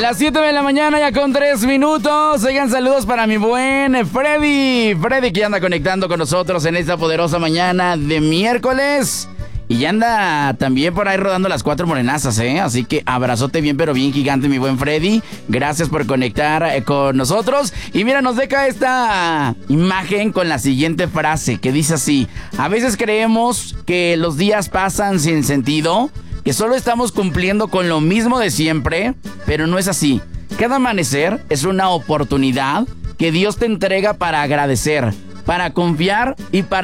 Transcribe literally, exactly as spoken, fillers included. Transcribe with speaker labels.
Speaker 1: Las siete de la mañana ya con tres minutos. Oigan, saludos para mi buen Freddy. Freddy que anda conectando con nosotros en esta poderosa mañana de miércoles. Y ya anda también por ahí rodando las cuatro morenazas, ¿eh? Así que abrazote bien, pero bien gigante, mi buen Freddy. Gracias por conectar eh, con nosotros. Y mira, nos deja esta imagen con la siguiente frase que dice así: a veces creemos que los días pasan sin sentido, que solo estamos cumpliendo con lo mismo de siempre, pero no es así. Cada amanecer es una oportunidad que Dios te entrega para agradecer, para confiar y para